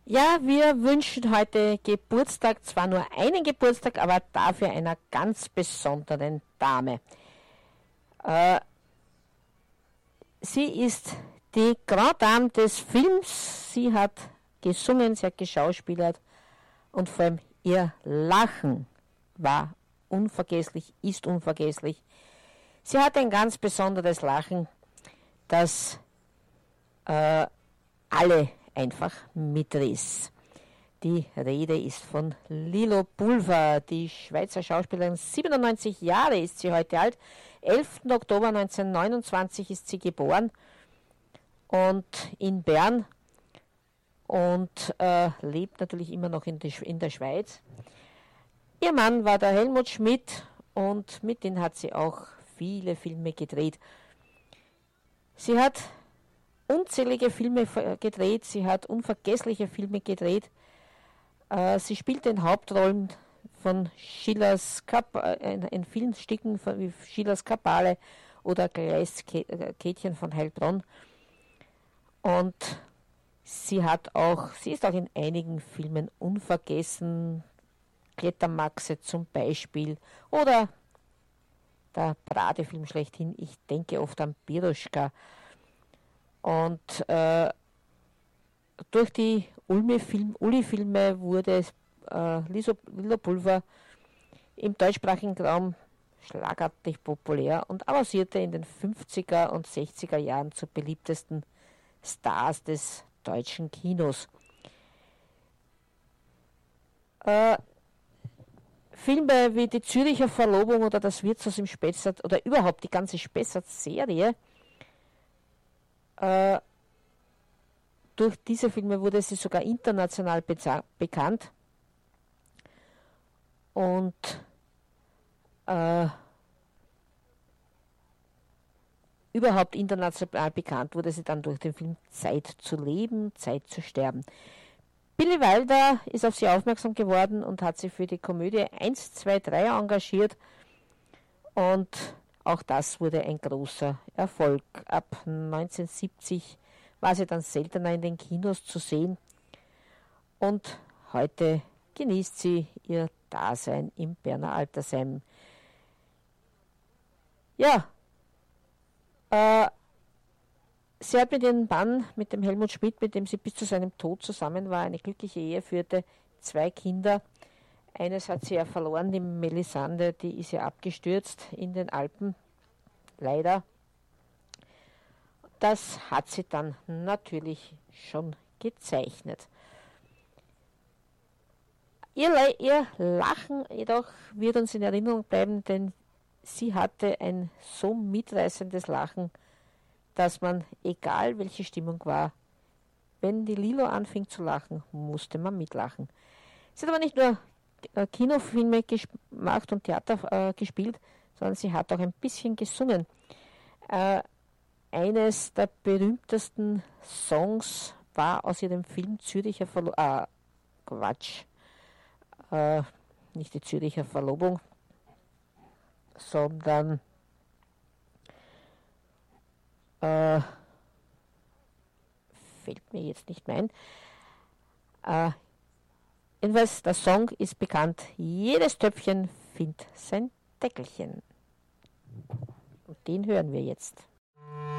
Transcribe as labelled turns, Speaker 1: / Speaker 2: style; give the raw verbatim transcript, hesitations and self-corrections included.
Speaker 1: Ja, wir wünschen heute Geburtstag, zwar nur einen Geburtstag, aber dafür einer ganz besonderen Dame. Äh, sie ist die Grand Dame des Films. Sie hat gesungen, sie hat geschauspielert und vor allem ihr Lachen war unvergesslich, ist unvergesslich. Sie hat ein ganz besonderes Lachen, das äh, alle einfach mitriss. Die Rede ist von Lilo Pulver, die Schweizer Schauspielerin. siebenundneunzig Jahre ist sie heute alt. elften Oktober neunzehnhundertneunundzwanzig ist sie geboren und in Bern und äh, lebt natürlich immer noch in, die, in der Schweiz. Ihr Mann war der Helmut Schmidt und mit dem hat sie auch viele Filme gedreht. Sie hat unzählige Filme gedreht, sie hat unvergessliche Filme gedreht. Äh, sie spielte in Hauptrollen von Schillers Kap äh, in, in vielen Stücken von, wie Schillers Kabale oder Gleiskäthchen von Heilbronn. Und sie hat auch, sie ist auch in einigen Filmen unvergessen. Klettermaxe zum Beispiel oder der Bradefilm schlechthin, ich denke oft an Piroschka. Und äh, durch die Ulmi-Film, Uli-Filme wurde äh, Lilo Pulver im deutschsprachigen Raum schlagartig populär und avancierte in den fünfziger und sechziger Jahren zu beliebtesten Stars des deutschen Kinos. Äh, Filme wie die Züricher Verlobung oder das Wirtshaus im Spessart oder überhaupt die ganze Spessart-Serie, äh, durch diese Filme wurde sie sogar international bekannt und äh, überhaupt international bekannt wurde sie dann durch den Film Zeit zu leben, Zeit zu sterben. Billy Wilder ist auf sie aufmerksam geworden und hat sie für die Komödie eins, zwei, drei engagiert und auch das wurde ein großer Erfolg. Ab neunzehnhundertsiebzig war sie dann seltener in den Kinos zu sehen und heute genießt sie ihr Dasein im Berner Altersheim. Ja, äh, sie hat mit ihrem Mann, mit dem Helmut Schmidt, mit dem sie bis zu seinem Tod zusammen war, eine glückliche Ehe führte, zwei Kinder. Eines hat sie ja verloren, die Melisande, die ist ja abgestürzt in den Alpen, leider. Das hat sie dann natürlich schon gezeichnet. Ihr, ihr Lachen jedoch wird uns in Erinnerung bleiben, denn sie hatte ein so mitreißendes Lachen, dass man, egal welche Stimmung war, wenn die Lilo anfing zu lachen, musste man mitlachen. Sie hat aber nicht nur äh, Kinofilme gemacht und Theater äh, gespielt, sondern sie hat auch ein bisschen gesungen. Äh, eines der berühmtesten Songs war aus ihrem Film Züricher Verlobung, äh, Quatsch, äh, nicht die Züricher Verlobung, sondern Äh, fällt mir jetzt nicht mehr ein. Äh, jedenfalls, der Song ist bekannt. Jedes Töpfchen findet sein Deckelchen. Und den hören wir jetzt.